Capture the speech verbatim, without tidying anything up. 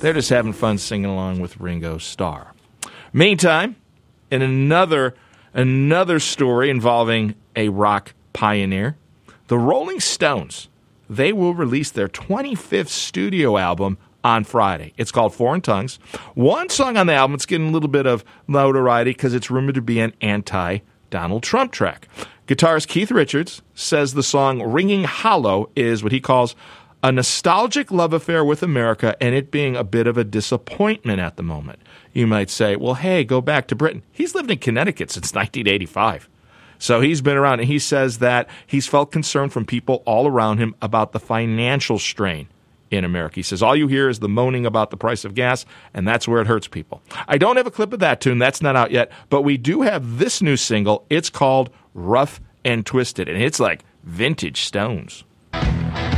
They're just having fun singing along with Ringo Starr. Meantime, in another another story involving a rock pioneer, the Rolling Stones, they will release their twenty-fifth studio album on Friday. It's called Foreign Tongues. One song on the album, it's getting a little bit of notoriety because it's rumored to be an anti-Donald Trump track. Guitarist Keith Richards says the song Ringing Hollow is what he calls a nostalgic love affair with America and it being a bit of a disappointment at the moment. You might say, well, hey, go back to Britain. He's lived in Connecticut since nineteen eighty-five. So he's been around, and he says that he's felt concern from people all around him about the financial strain in America. He says, all you hear is the moaning about the price of gas, and that's where it hurts people. I don't have a clip of that tune. That's not out yet. But we do have this new single. It's called Rough and Twisted, and it's like vintage Stones.